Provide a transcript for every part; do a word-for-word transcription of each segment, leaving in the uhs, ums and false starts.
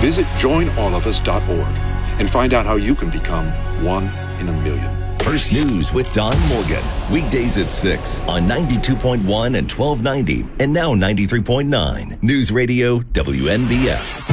Visit join all of us dot org and find out how you can become one in a million. First News with Don Morgan. Weekdays at six on ninety-two point one and twelve ninety and now ninety-three point nine. News Radio W N B F.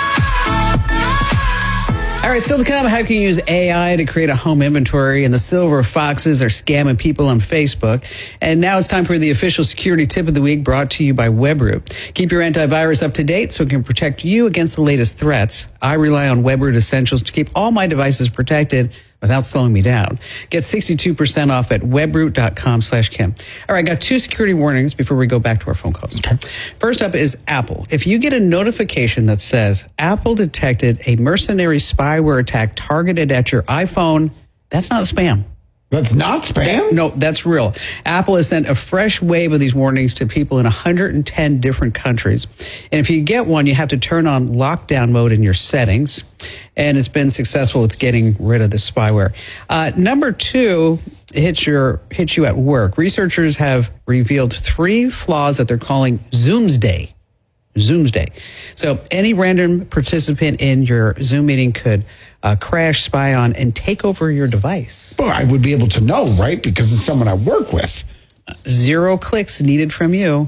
All right, still to come, how can you use A I to create a home inventory? And the silver foxes are scamming people on Facebook. And now it's time for the official security tip of the week, brought to you by Webroot. Keep your antivirus up to date so it can protect you against the latest threats. I rely on Webroot Essentials to keep all my devices protected without slowing me down. Get sixty-two percent off at webroot.com slash Kim. All right, got two security warnings before we go back to our phone calls. Okay. First up is Apple. If you get a notification that says Apple detected a mercenary spyware attack targeted at your iPhone, that's not spam. That's not spam? No, that's real. Apple has sent a fresh wave of these warnings to people in one hundred ten different countries. And if you get one, you have to turn on lockdown mode in your settings. And it's been successful with getting rid of the spyware. Uh, number two hits your hits you at work. Researchers have revealed three flaws that they're calling Zoomsday. Zoomsday. So any random participant in your Zoom meeting could uh, crash, spy on, and take over your device. Well, I would be able to know, right? Because it's someone I work with. Uh, zero clicks needed from you.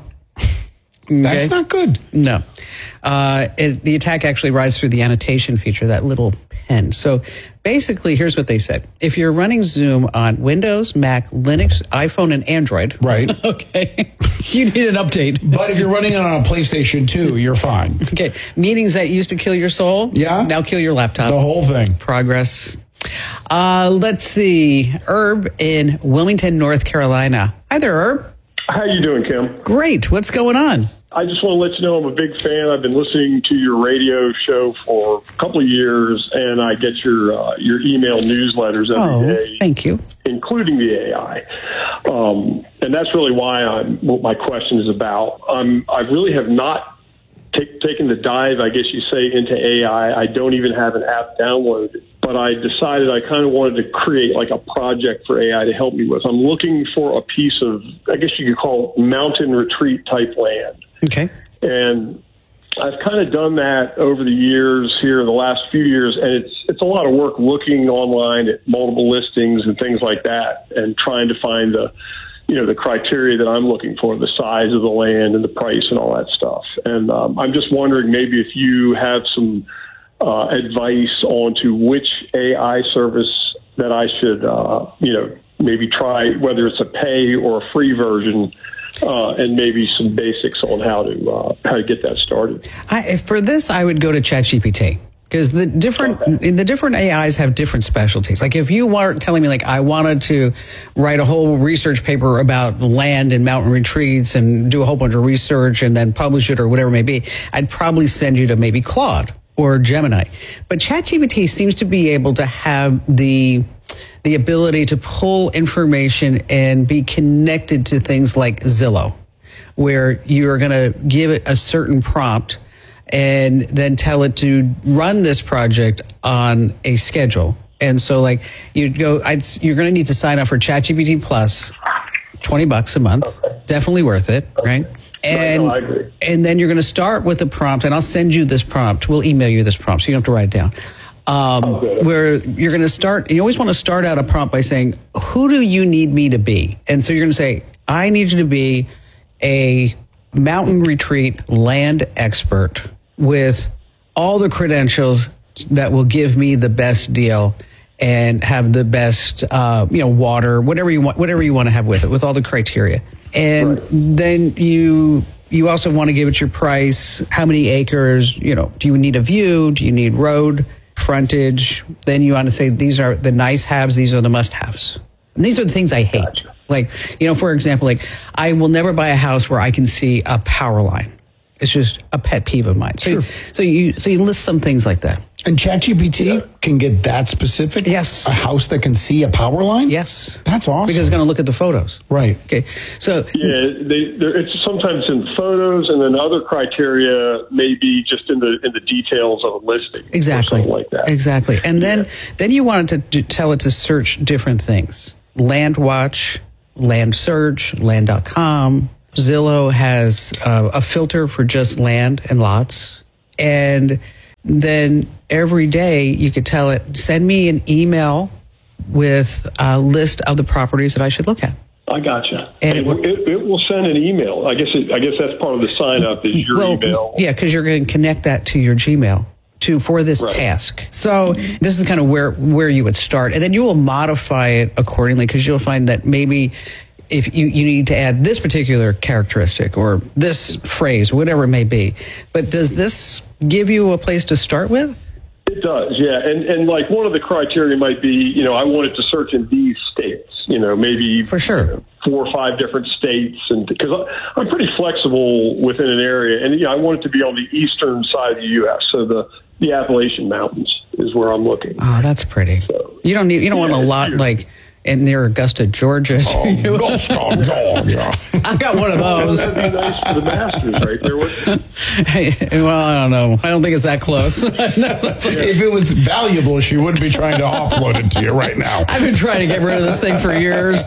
Okay? That's not good. No. Uh, it, the attack actually rides through the annotation feature, that little pen. So basically, here's what they said. If you're running Zoom on Windows, Mac, Linux, iPhone, and Android. Right. Okay. You need an update. But if you're running it on a PlayStation two, you're fine. Okay. Meetings that used to kill your soul. Yeah. Now kill your laptop. The whole thing. Progress. Uh, let's see. Herb in Wilmington, North Carolina. Hi there, Herb. How you doing, Kim? Great. What's going on? I just want to let you know I'm a big fan. I've been listening to your radio show for a couple of years, and I get your uh, your email newsletters every oh, day. Thank you. Including the A I. Um, and that's really why I'm, what my question is about. Um, I really have not take, taken the dive, I guess you say, into A I. I don't even have an app downloaded. But I decided I kind of wanted to create like a project for A I to help me with. I'm looking for a piece of, I guess you could call it mountain retreat type land. Okay. And I've kind of done that over the years here, the last few years, and it's it's a lot of work looking online at multiple listings and things like that, and trying to find the, you know, the criteria that I'm looking for, the size of the land and the price and all that stuff. And um, I'm just wondering maybe if you have some uh, advice on to which A I service that I should, uh, you know, maybe try, whether it's a pay or a free version. Uh, and maybe some basics on how to uh, how to get that started. I, for this, I would go to ChatGPT, because the different okay. the different A Is have different specialties. Like if you were telling me, like I wanted to write a whole research paper about land and mountain retreats and do a whole bunch of research and then publish it or whatever it may be, I'd probably send you to maybe Claude or Gemini. But ChatGPT seems to be able to have the the ability to pull information and be connected to things like Zillow, where you're going to give it a certain prompt and then tell it to run this project on a schedule. And so like you'd go, I'd, you're going to need to sign up for ChatGPT Plus, twenty bucks a month. Okay. Definitely worth it, right? And, no, I agree. And then you're going to start with a prompt, and I'll send you this prompt. We'll email you this prompt, so you don't have to write it down. Um, oh, where you're going to start, you always want to start out a prompt by saying, who do you need me to be? And so you're going to say, I need you to be a mountain retreat land expert with all the credentials that will give me the best deal and have the best, uh, you know, water, whatever you want, whatever you want to have with it, with all the criteria. And right. then you, you also want to give it your price, how many acres, you know, do you need a view? Do you need road frontage? Then you want to say, these are the nice haves, these are the must haves. And these are the things I hate. Gotcha. Like, you know, for example, like I will never buy a house where I can see a power line. It's just a pet peeve of mine. So, sure. so you so you list some things like that. And ChatGPT yeah. can get that specific? Yes. A house that can see a power line? Yes. That's awesome. Because it's going to look at the photos. Right. Okay. So yeah, they, it's sometimes in photos, and then other criteria may be just in the in the details of a listing. Exactly. Or something like that. Exactly. And yeah. then then you wanted to tell it to search different things. Land Watch, Land Search, land dot com. Zillow has uh, a filter for just land and lots. And then every day you could tell it, send me an email with a list of the properties that I should look at. I gotcha. And And it it, will- it, it will send an email. I guess it, I guess that's part of the sign up is your Well, email. yeah, because you're going to connect that to your Gmail to for this Right. task. So this is kind of where where you would start, and then you will modify it accordingly because you'll find that maybe if you, you need to add this particular characteristic or this phrase, whatever it may be. But does this give you a place to start with? It does, yeah. And and like one of the criteria might be, you know, I wanted to search in these states, you know, maybe For sure. four or five different states. And because I'm pretty flexible within an area. And, you know, I want it to be on the eastern side of the U S. So the, the Appalachian Mountains is where I'm looking. Oh, that's pretty. So- You don't need. You don't want Yeah, a it's lot beautiful. like in near Augusta, Georgia. Oh, Augusta, Georgia. I've got one of those. That'd be nice for the Masters right there. What- Hey, well, I don't know. I don't think it's that close. If it was valuable, she wouldn't be trying to offload it to you right now. I've been trying to get rid of this thing for years.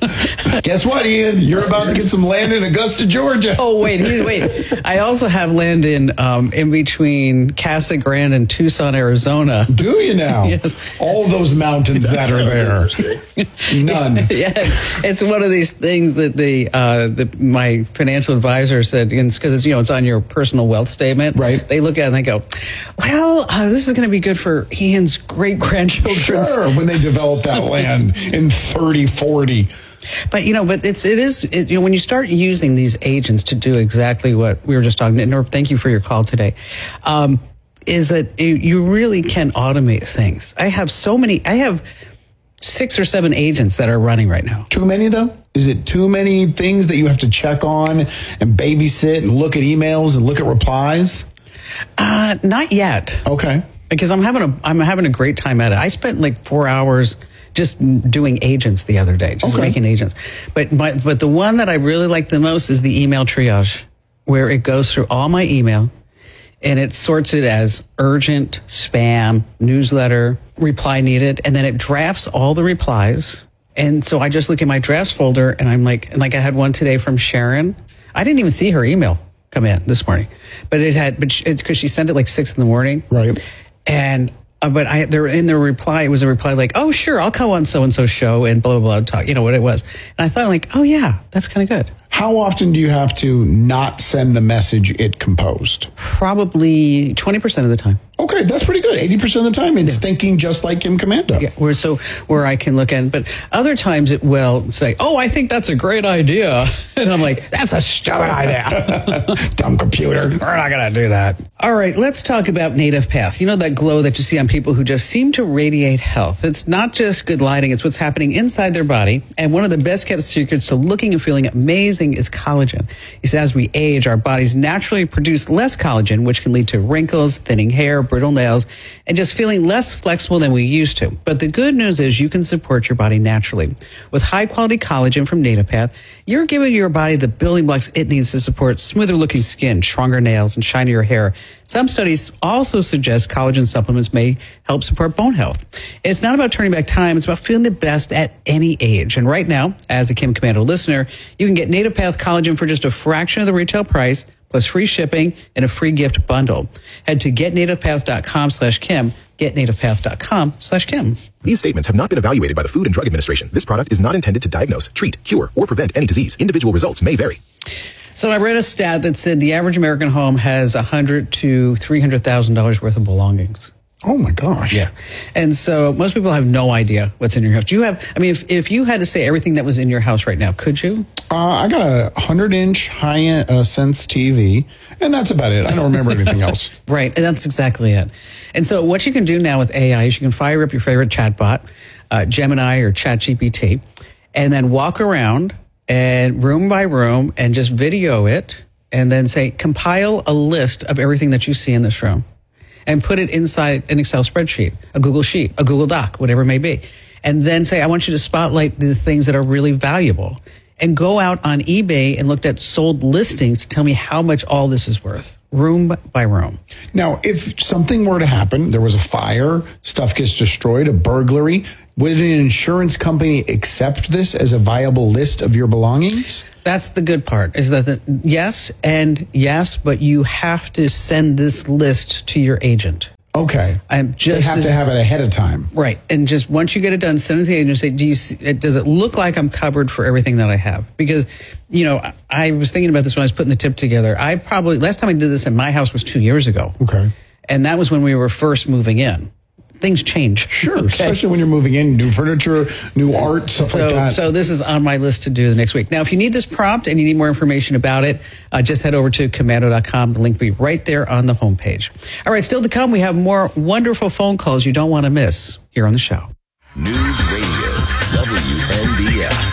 Guess what, Ian? You're about to get some land in Augusta, Georgia. Oh wait, he's wait. I also have land in um, in between Casa Grande and Tucson, Arizona. Do you now? Yes. All those mountains that are there. None. Yeah, it's one of these things that the uh, the my financial advisor said because it's you know it's on your personal wealth statement. Right. They look at it and they go, well, uh, this is going to be good for Ian's great grandchildren. Sure, when they develop that land in thirty, forty. But you know, but it's it is it, you know when you start using these agents to do exactly what we were just talking. And Norb, thank you for your call today. Um, is that you, you really can automate things? I have so many. I have six or seven agents that are running right now. Too many, though? Is it too many things that you have to check on and babysit and look at emails and look at replies? Uh, not yet. Okay. Because I'm having a I'm having a great time at it. I spent like four hours just doing agents the other day, just Okay. making agents. But my but the one that I really like the most is the email triage, where it goes through all my email and it sorts it as urgent, spam, newsletter, reply needed, and then it drafts all the replies. And so I just look at my drafts folder and I'm like, and like I had one today from Sharon. I didn't even see her email come in this morning, but it had, but it's because she sent it like six in the morning. Right. And, uh, but I, there in the reply, it was a reply like, oh, sure, I'll come on so-and-so show and blah, blah, blah, talk, you know what it was. And I thought like, oh yeah, that's kind of good. How often do you have to not send the message it composed? Probably twenty percent of the time. Okay, that's pretty good. eighty percent of the time, it's thinking just like Kim Commando. Yeah, where so where I can look at, but other times it will say, "Oh, I think that's a great idea," and I'm like, "That's a stupid idea, Dumb computer. we're not gonna do that." All right, let's talk about Native Path. You know that glow that you see on people who just seem to radiate health. It's not just good lighting; it's what's happening inside their body. And one of the best kept secrets to looking and feeling amazing is collagen. He says, as we age, our bodies naturally produce less collagen, which can lead to wrinkles, thinning hair, brittle nails, and just feeling less flexible than we used to. But the good news is you can support your body naturally. With high quality collagen from Native Path, you're giving your body the building blocks it needs to support smoother looking skin, stronger nails, and shinier hair. Some studies also suggest collagen supplements may help support bone health. It's not about turning back time, it's about feeling the best at any age. And right now, as a Kim Commando listener, you can get Native Path collagen for just a fraction of the retail price, plus free shipping and a free gift bundle. Head to getnativepath.com slash Kim, getnativepath.com slash Kim. These statements have not been evaluated by the Food and Drug Administration. This product is not intended to diagnose, treat, cure, or prevent any disease. Individual results may vary. So I read a stat that said the average American home has one hundred to three hundred thousand dollars worth of belongings. Oh my gosh. Yeah. And so most people have no idea what's in your house. Do you have, I mean, if, if you had to say everything that was in your house right now, could you? Uh, I got a one hundred inch high uh, sense T V, and that's about it. I don't remember anything else. Right. And that's exactly it. And so what you can do now with A I is you can fire up your favorite chatbot, uh, Gemini or ChatGPT, and then walk around and room by room and just video it and then say, compile a list of everything that you see in this room and put it inside an Excel spreadsheet, a Google Sheet, a Google Doc, whatever it may be. And then say, I want you to spotlight the things that are really valuable and go out on eBay and look at sold listings to tell me how much all this is worth, room by room. Now, if something were to happen, there was a fire, stuff gets destroyed, a burglary, would an insurance company accept this as a viable list of your belongings? That's the good part, is that the, yes and yes, but you have to send this list to your agent. Okay. I'm just they have as- to have it ahead of time. Right. And just once you get it done, send it to the agent and say, do you see, does it look like I'm covered for everything that I have? Because, you know, I, I was thinking about this when I was putting the tip together. I probably, last time I did this in my house was two years ago. Okay. And that was when we were first moving in. Things change. Sure, Okay? especially when you're moving in, new furniture, new art, stuff So, like that. so this is on my list to do the next week. Now, if you need this prompt and you need more information about it, uh, just head over to commando dot com. The link will be right there on the homepage. All right, still to come, we have more wonderful phone calls you don't want to miss here on the show. News Radio W N B F.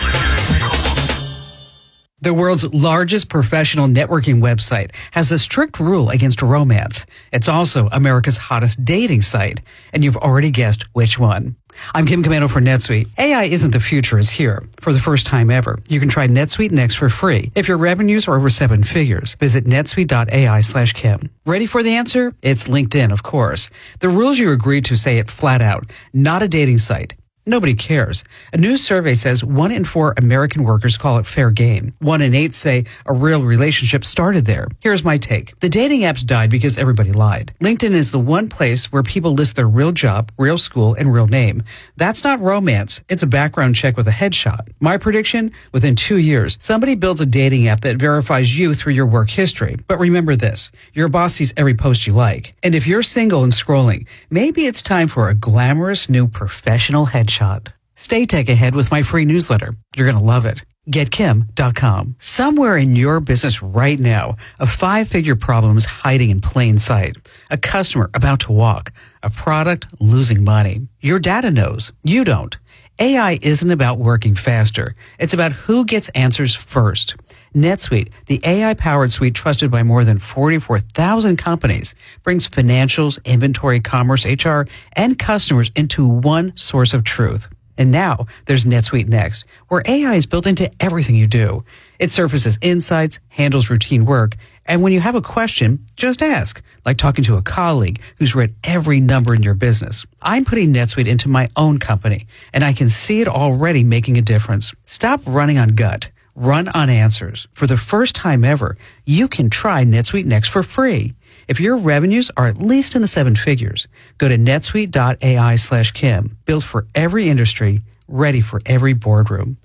The world's largest professional networking website has a strict rule against romance. It's also America's hottest dating site, and you've already guessed which one. I'm Kim Commando for NetSuite. A I isn't the future, it's here. For the first time ever, you can try NetSuite Next for free. If your revenues are over seven figures, visit netsuite.ai slash Kim. Ready for the answer? It's LinkedIn, of course. The rules you agreed to say it flat out. Not a dating site. Nobody cares. A new survey says one in four American workers call it fair game. One in eight say a real relationship started there. Here's my take. The dating apps died because everybody lied. LinkedIn is the one place where people list their real job, real school, and real name. That's not romance. It's a background check with a headshot. My prediction? Within two years, somebody builds a dating app that verifies you through your work history. But remember this, your boss sees every post you like. And if you're single and scrolling, maybe it's time for a glamorous new professional headshot. Stay tech ahead with my free newsletter. You're going to love it. get kim dot com. Somewhere in your business right now, a five-figure problem is hiding in plain sight. A customer about to walk. A product losing money. Your data knows. You don't. A I isn't about working faster. It's about who gets answers first. NetSuite, the A I-powered suite trusted by more than forty-four thousand companies, brings financials, inventory, commerce, H R, and customers into one source of truth. And now there's NetSuite Next, where A I is built into everything you do. It surfaces insights, handles routine work, and when you have a question, just ask, like talking to a colleague who's read every number in your business. I'm putting NetSuite into my own company, and I can see it already making a difference. Stop running on gut. Run on answers. For the first time ever, you can try NetSuite Next for free. If your revenues are at least in the seven figures, go to netsuite.ai slash Kim. Built for every industry, ready for every boardroom.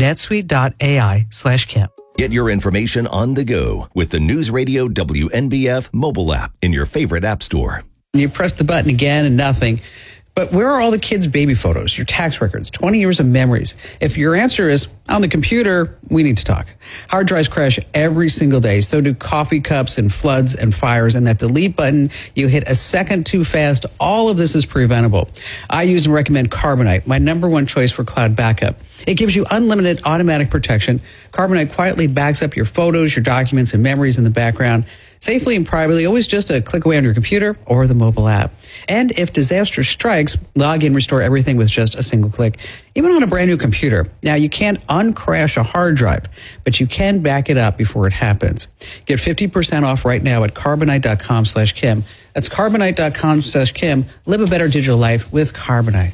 netsuite.ai slash Kim. Get your information on the go with the News Radio W N B F mobile app in your favorite app store. You press the button again and nothing. But where are all the kids' baby photos, your tax records, twenty years of memories? If your answer is on the computer, we need to talk. Hard drives crash every single day. So do coffee cups and floods and fires. And that delete button, you hit a second too fast. All of this is preventable. I use and recommend Carbonite, my number one choice for cloud backup. It gives you unlimited automatic protection. Carbonite quietly backs up your photos, your documents, and memories in the background. Safely and privately, always just a click away on your computer or the mobile app. And if disaster strikes, log in, restore everything with just a single click, even on a brand new computer. Now, you can't uncrash a hard drive, but you can back it up before it happens. Get fifty percent off right now at carbonite.com slash Kim. That's carbonite.com slash Kim. Live a better digital life with Carbonite.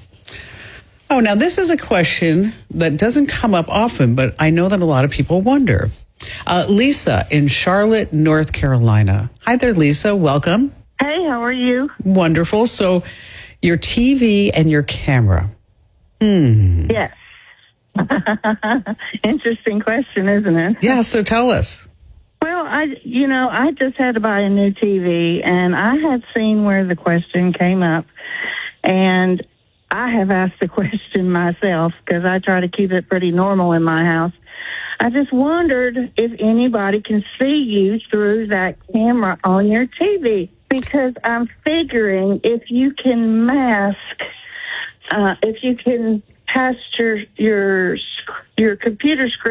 Oh, now this is a question that doesn't come up often, but I know that a lot of people wonder. Uh, Lisa in Charlotte, North Carolina. Hi there, Lisa. Welcome. Hey, how are you? Wonderful. So your T V and your camera. Hmm. Yes. Interesting question, isn't it? Yeah, so tell us. Well, I, you know, I just had to buy a new T V, and I had seen where the question came up, and I have asked the question myself because I try to keep it pretty normal in my house. I just wondered if anybody can see you through that camera on your T V, because I'm figuring if you can mask, uh, if you can pass your your your computer screen